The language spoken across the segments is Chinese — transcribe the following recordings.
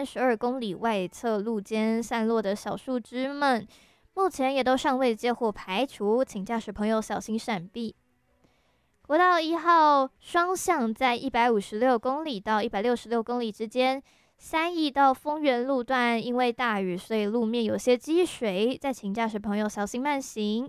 32公里外侧路间散落的小树枝们，目前也都尚未接获排除，请驾驶朋友小心闪避。国道1号双向在156公里到166公里之间，三义到丰原路段因为大雨，所以路面有些积水，再请驾驶朋友小心慢行。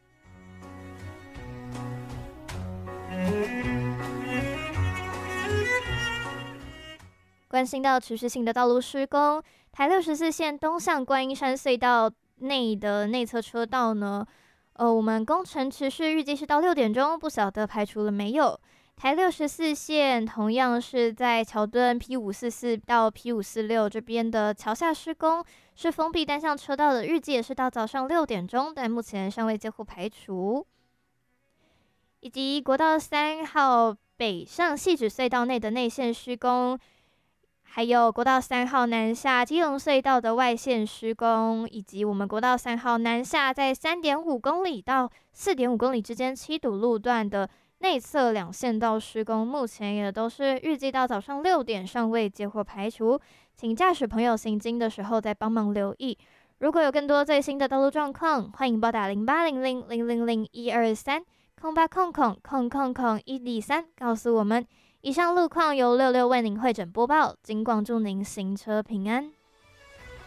关心到持续性的道路施工，台64线东向观音山隧道内的内侧车道呢，我们工程持续，预计是到6点钟，不晓得排除了没有。台64线同样是在桥墩 P544 到 P546 这边的桥下施工，是封闭单向车道的，预计也是到早上6点钟，但目前尚未接获排除。以及国道3号北上汐止隧道内的内线施工，还有国道3号南下基隆隧道的外线施工，以及我们国道3号南下在 3.5 公里到 4.5 公里之间7堵路段的内侧两线道施工，目前也都是预计到早上6点，尚未接获排除，请驾驶朋友行经的时候再帮忙留意。如果有更多最新的道路状况，欢迎拨打0800000123 0800000103告诉我们。以上路况由66为您会诊播报，警广祝您行车平安。